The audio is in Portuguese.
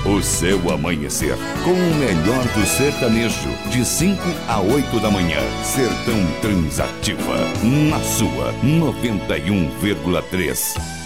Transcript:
O seu amanhecer com o melhor do sertanejo, de 5 a 8 da manhã. Sertão Transativa, na sua 91,3.